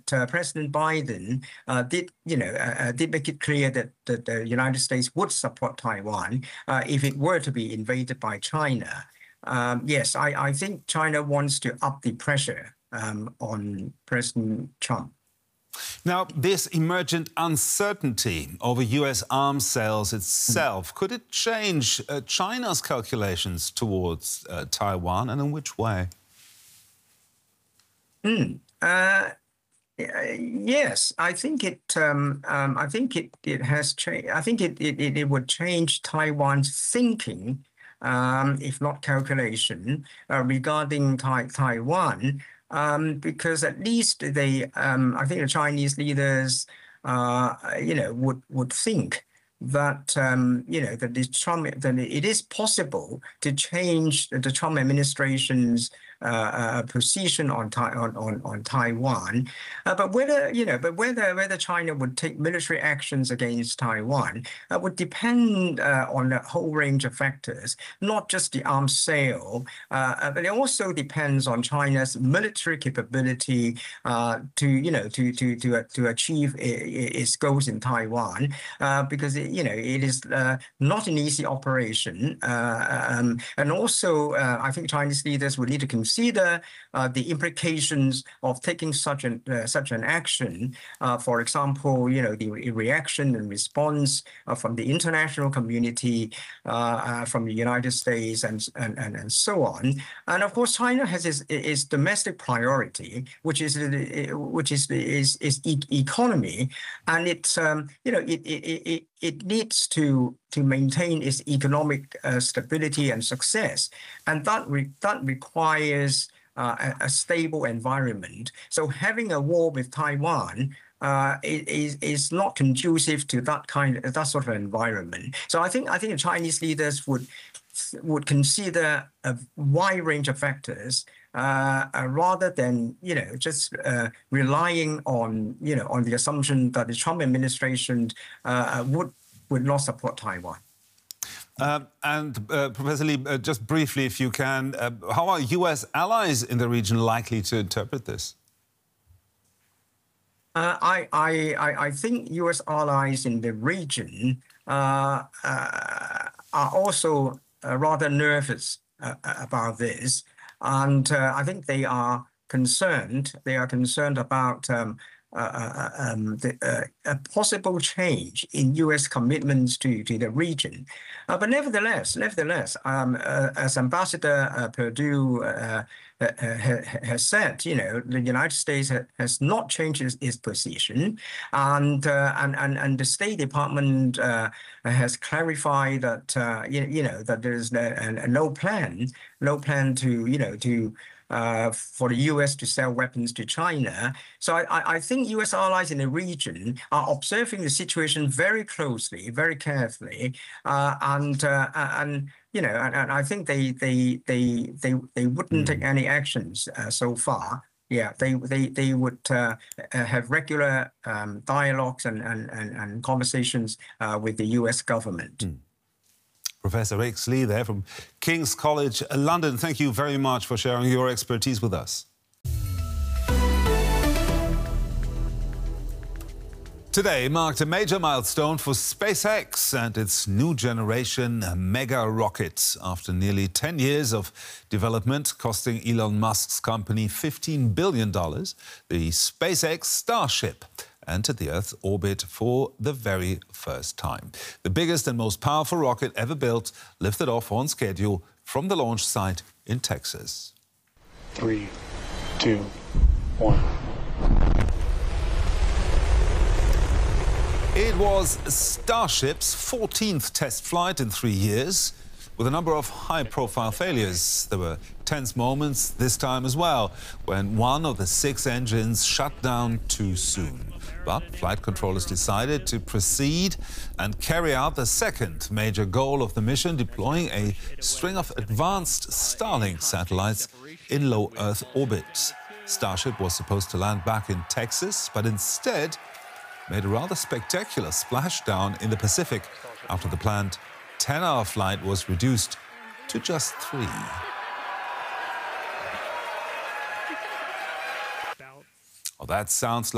President Biden did make it clear that the United States would support Taiwan if it were to be invaded by China. Yes, I think China wants to up the pressure on President Trump. Now, this emergent uncertainty over US arms sales itself, could it change China's calculations towards Taiwan, and in which way? Yes, I think it has changed. I think it would change Taiwan's thinking, if not calculation, regarding Taiwan. Because at least I think the Chinese leaders, would think that that it is possible to change the Trump administration's position on Taiwan, but whether China would take military actions against Taiwan would depend on a whole range of factors, not just the arms sale, but it also depends on China's military capability to achieve its goals in Taiwan, because it is not an easy operation, and also I think Chinese leaders would need to consider the implications of taking such an action. For example, the reaction and response from the international community, from the United States, and so on. And of course, China has its domestic priority, which is economy, and it needs to maintain its economic stability and success, and that requires a stable environment. So having a war with Taiwan is not conducive to that sort of environment. So I think the Chinese leaders would consider a wide range of factors rather than just relying on the assumption that the Trump administration would not support Taiwan. Professor Lee, just briefly, if you can, how are US allies in the region likely to interpret this? I think US allies in the region are also rather nervous about this, and I think they are concerned. They are concerned about a possible change in U.S. commitments to the region. But nevertheless, as Ambassador Perdue has said, the United States has not changed its position, and the State Department has clarified that that there is no plan to for the U.S. to sell weapons to China. So I think U.S. allies in the region are observing the situation very closely, very carefully, and I think they wouldn't take any actions so far. Yeah, they would have regular dialogues and conversations with the U.S. government. Professor Rex Lee there from King's College London. Thank you very much for sharing your expertise with us. Today marked a major milestone for SpaceX and its new generation mega rocket. After nearly 10 years of development, costing Elon Musk's company $15 billion, the SpaceX Starship entered the Earth's orbit for the very first time. The biggest and most powerful rocket ever built lifted off on schedule from the launch site in Texas. 3, 2, 1. It was Starship's 14th test flight in 3 years, with a number of high-profile failures. There were tense moments this time as well, when one of the 6 engines shut down too soon. But flight controllers decided to proceed and carry out the second major goal of the mission, deploying a string of advanced Starlink satellites in low Earth orbit. Starship was supposed to land back in Texas, but instead made a rather spectacular splashdown in the Pacific after the planned 10-hour flight was reduced to just 3. Oh, that sounds like